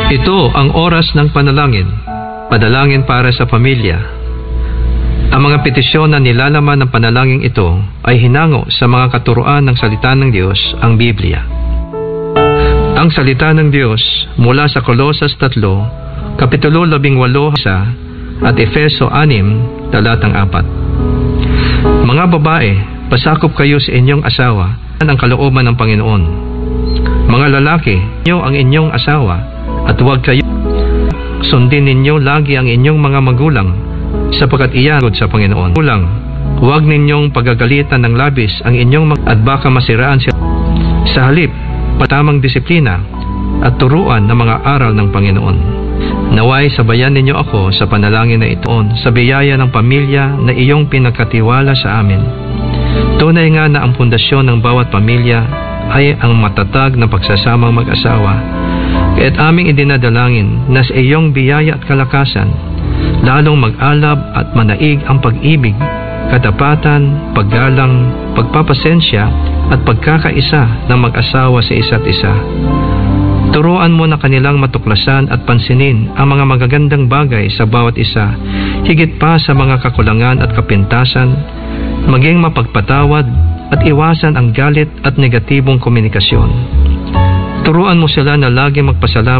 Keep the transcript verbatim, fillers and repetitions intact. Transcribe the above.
Ito ang oras ng panalangin. Panalangin para sa pamilya. Ang mga petisyon na nilalaman ng panalangin ito ay hinango sa mga katuruan ng salita ng Diyos, ang Biblia. Ang salita ng Diyos mula sa Kolosas three, Kapitulo eighteen at Efeso six, talatang four. Mga babae, pasakop kayo sa inyong asawa ang kalooban ng Panginoon. Mga lalaki, inyo ang inyong asawa at huwag kayo sundin ninyo lagi ang inyong mga magulang sapagkat iyan sa Panginoon. Magulang, huwag ninyong pagagalitan ng labis ang inyong mag- at baka masiraan sila. Sa halip, patamang disiplina at turuan ng mga aral ng Panginoon. Naway sabayan ninyo ako sa panalangin na ito sa biyaya ng pamilya na iyong pinagkatiwala sa amin. Tunay nga na ang pundasyon ng bawat pamilya ay ang matatag na pagsasamang mag-asawa. Kaya't aming idinadalangin na sa iyong biyaya at kalakasan, lalong mag-alab at manaig ang pag-ibig, katapatan, paggalang, pagpapasensya at pagkakaisa ng mag-asawa sa isa't isa. Turuan mo na kanilang matuklasan at pansinin ang mga magagandang bagay sa bawat isa, higit pa sa mga kakulangan at kapintasan, maging mapagpatawad at iwasan ang galit at negatibong komunikasyon. Turuan mo sila na lagi magpasalamat